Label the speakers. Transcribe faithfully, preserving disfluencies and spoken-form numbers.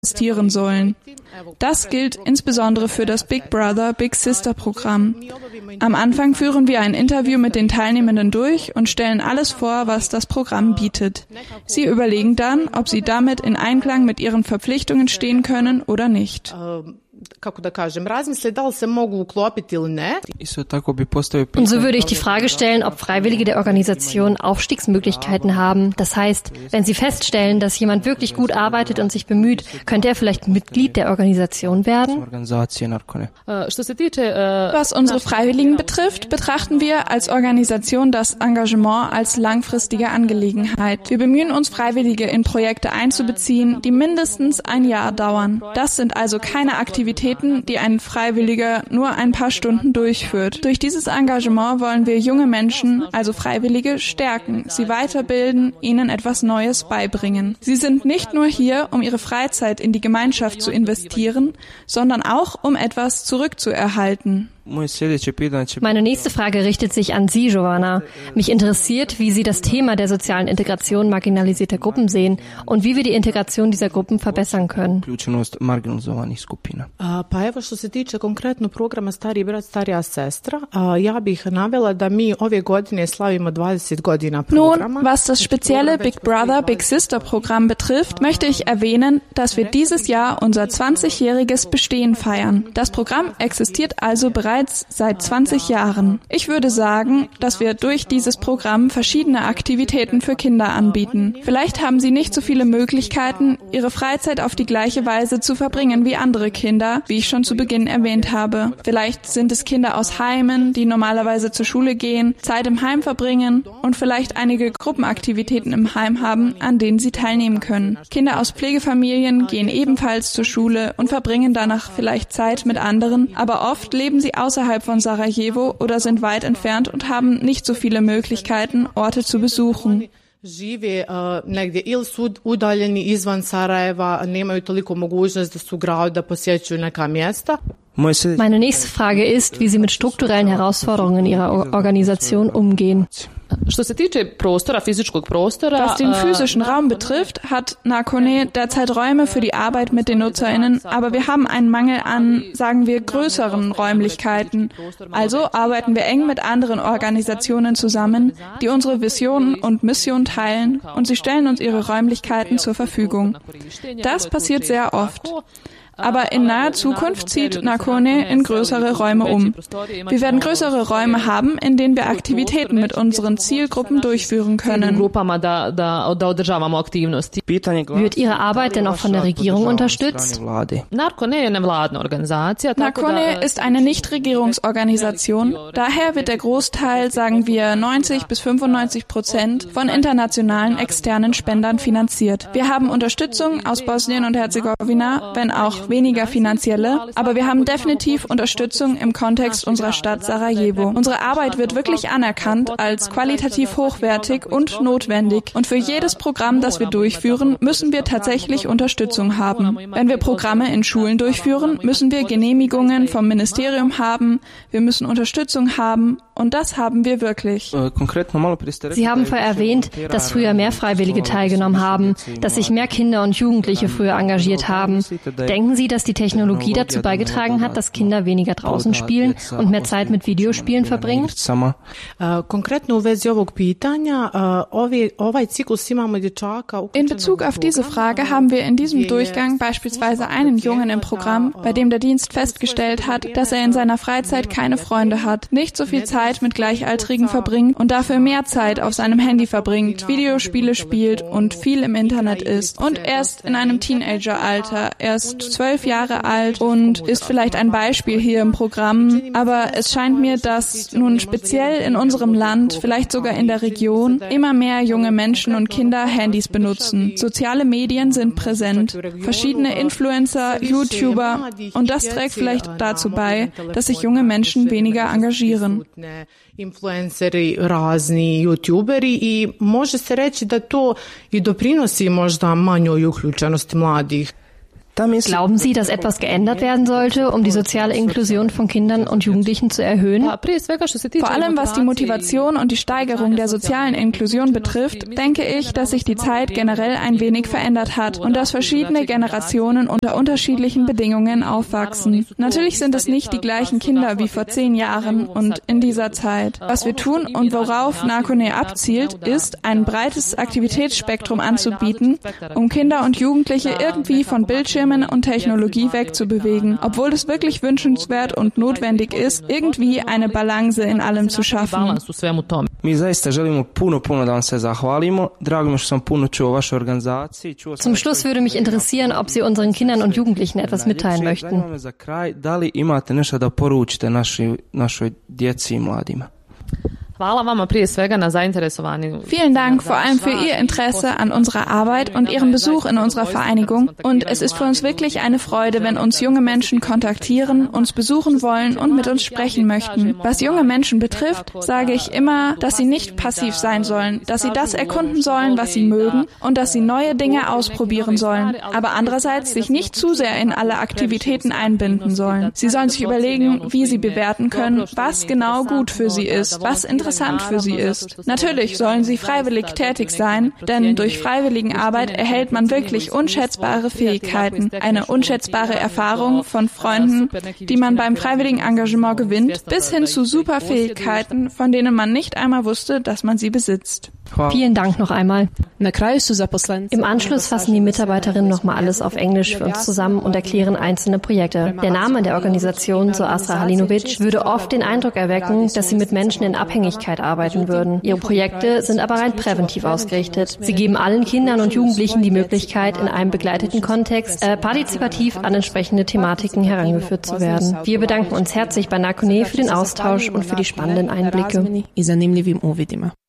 Speaker 1: investieren sollen. Das gilt insbesondere für das Big Brother, Big Sister Programm. Am Anfang führen wir ein Interview mit den Teilnehmenden durch und stellen alles vor, was das Programm bietet. Sie überlegen dann, ob sie damit in Einklang mit ihren Verpflichtungen stehen können oder nicht.
Speaker 2: Kako da kažem, razmisle da li se mogu uklopiti ili ne.
Speaker 3: Und so würde ich die Frage stellen, ob Freiwillige der Organisation Aufstiegsmöglichkeiten haben. Das heißt, wenn sie feststellen, dass jemand wirklich gut arbeitet und sich bemüht, könnte er vielleicht Mitglied der Organisation werden?
Speaker 1: Was unsere Freiwilligen betrifft, betrachten wir als Organisation das Engagement als langfristige Angelegenheit. Wir bemühen uns, Freiwillige in Projekte einzubeziehen, die mindestens ein Jahr dauern. Das sind also keine Aktivitäten, die ein Freiwilliger nur ein paar Stunden durchführt. Durch dieses Engagement wollen wir junge Menschen, also Freiwillige, stärken, sie weiterbilden, ihnen etwas Neues beibringen. Sie sind nicht nur hier, um ihre Freizeit in die Gemeinschaft zu investieren, sondern auch, um etwas zurückzuerhalten.
Speaker 3: Meine nächste Frage richtet sich an Sie, Giovanna. Mich interessiert, wie Sie das Thema der sozialen Integration marginalisierter Gruppen sehen und wie wir die Integration dieser Gruppen verbessern können.
Speaker 2: Pa evo što se tiče konkretno programa Stariji brat, starija sestra, ja bih navela da mi ove godine slavimo dvadeset godina programa.
Speaker 1: Nun, was das spezielle Big Brother, Big Sister Programm betrifft, möchte ich erwähnen, dass wir dieses Jahr unser zwanzigjähriges Bestehen feiern. Das Programm existiert also bereits seit zwanzig Jahren. Ich würde sagen, dass wir durch dieses Programm verschiedene Aktivitäten für Kinder anbieten. Vielleicht haben sie nicht so viele Möglichkeiten, ihre Freizeit auf die gleiche Weise zu verbringen wie andere Kinder, wie ich schon zu Beginn erwähnt habe. Vielleicht sind es Kinder aus Heimen, die normalerweise zur Schule gehen, Zeit im Heim verbringen und vielleicht einige Gruppenaktivitäten im Heim haben, an denen sie teilnehmen können. Kinder aus Pflegefamilien gehen ebenfalls zur Schule und verbringen danach vielleicht Zeit mit anderen, aber oft leben sie außerhalb von Sarajevo oder sind weit entfernt und haben nicht so viele Möglichkeiten, Orte zu besuchen.
Speaker 2: Žive uh, negdje ili su udaljeni izvan Sarajeva, nemaju toliko mogućnost da su u gradu da posjećuju neka mjesta.
Speaker 3: Meine nächste Frage ist, wie Sie mit strukturellen Herausforderungen in Ihrer Organisation umgehen.
Speaker 4: Što se tiče prostora, fizičkog prostora,
Speaker 1: was den physischen Raum betrifft, hat Nakhone derzeit Räume für die Arbeit mit den NutzerInnen, aber wir haben einen Mangel an, sagen wir, größeren Räumlichkeiten. Also arbeiten wir eng mit anderen Organisationen zusammen, die unsere Vision und Mission teilen, und sie stellen uns ihre Räumlichkeiten zur Verfügung. Das passiert sehr oft. Aber in naher Zukunft zieht Nakhone in größere Räume um. Wir werden größere Räume haben, in denen wir Aktivitäten mit unseren Zielgruppen durchführen können.
Speaker 3: Wird Ihre Arbeit denn auch von der Regierung unterstützt?
Speaker 1: Nakhone ist eine Nichtregierungsorganisation. Daher wird der Großteil, sagen wir neunzig bis fünfundneunzig Prozent, von internationalen externen Spendern finanziert. Wir haben Unterstützung aus Bosnien und Herzegowina, wenn auch weniger finanzielle, aber wir haben definitiv Unterstützung im Kontext unserer Stadt Sarajevo. Unsere Arbeit wird wirklich anerkannt als qualitativ hochwertig und notwendig, und für jedes Programm, das wir durchführen, müssen wir tatsächlich Unterstützung haben. Wenn wir Programme in Schulen durchführen, müssen wir Genehmigungen vom Ministerium haben, wir müssen Unterstützung haben, und das haben wir wirklich.
Speaker 3: Sie haben vorher erwähnt, dass früher mehr Freiwillige teilgenommen haben, dass sich mehr Kinder und Jugendliche früher engagiert haben. Denken Sie, dass die Technologie dazu beigetragen hat, dass Kinder weniger draußen spielen und mehr Zeit mit Videospielen verbringen?
Speaker 1: In Bezug auf diese Frage haben wir in diesem Durchgang beispielsweise einen Jungen im Programm, bei dem der Dienst festgestellt hat, dass er in seiner Freizeit keine Freunde hat, nicht so viel Zeit mit Gleichaltrigen verbringt und dafür mehr Zeit auf seinem Handy verbringt, Videospiele spielt und viel im Internet ist. Und er ist in einem Teenageralter, er ist zwölf Jahre alt und ist vielleicht ein Beispiel hier im Programm, aber es scheint mir, dass nun speziell in unserem Land, vielleicht sogar in der Region, immer mehr junge Menschen und Kinder Handys benutzen. Soziale Medien sind präsent, verschiedene Influencer, YouTuber, und das trägt vielleicht dazu bei, dass sich junge Menschen weniger engagieren.
Speaker 2: Influenceri, razni youtuberi, i može se reći da to i doprinosi možda manjoj uključenosti mladih.
Speaker 3: Glauben Sie, dass etwas geändert werden sollte, um die soziale Inklusion von Kindern und Jugendlichen zu erhöhen?
Speaker 1: Vor allem was die Motivation und die Steigerung der sozialen Inklusion betrifft, denke ich, dass sich die Zeit generell ein wenig verändert hat und dass verschiedene Generationen unter unterschiedlichen Bedingungen aufwachsen. Natürlich sind es nicht die gleichen Kinder wie vor zehn Jahren und in dieser Zeit. Was wir tun und worauf Nakone abzielt, ist, ein breites Aktivitätsspektrum anzubieten, um Kinder und Jugendliche irgendwie von Bildschirmen und Technologie wegzubewegen, obwohl es wirklich wünschenswert und notwendig ist, irgendwie eine Balance in allem zu schaffen.
Speaker 3: Zum Schluss würde mich interessieren, ob Sie unseren Kindern und Jugendlichen etwas mitteilen möchten.
Speaker 1: Vielen Dank vor allem für Ihr Interesse an unserer Arbeit und Ihren Besuch in unserer Vereinigung. Und es ist für uns wirklich eine Freude, wenn uns junge Menschen kontaktieren, uns besuchen wollen und mit uns sprechen möchten. Was junge Menschen betrifft, sage ich immer, dass sie nicht passiv sein sollen, dass sie das erkunden sollen, was sie mögen und dass sie neue Dinge ausprobieren sollen, aber andererseits sich nicht zu sehr in alle Aktivitäten einbinden sollen. Sie sollen sich überlegen, wie sie bewerten können, was genau gut für sie ist, was interessant für sie ist. Natürlich sollen sie freiwillig tätig sein, denn durch Freiwilligenarbeit erhält man wirklich unschätzbare Fähigkeiten, eine unschätzbare Erfahrung von Freunden, die man beim freiwilligen Engagement gewinnt, bis hin zu Superfähigkeiten, von denen man nicht einmal wusste, dass man sie besitzt.
Speaker 3: Vielen Dank noch einmal. Im Anschluss fassen die Mitarbeiterinnen nochmal alles auf Englisch für uns zusammen und erklären einzelne Projekte. Der Name der Organisation, so Asra Halinovic, würde oft den Eindruck erwecken, dass sie mit Menschen in Abhängigkeit arbeiten würden. Ihre Projekte sind aber rein präventiv ausgerichtet. Sie geben allen Kindern und Jugendlichen die Möglichkeit, in einem begleiteten Kontext äh, partizipativ an entsprechende Thematiken herangeführt zu werden. Wir bedanken uns herzlich bei Nakone für den Austausch und für die spannenden Einblicke.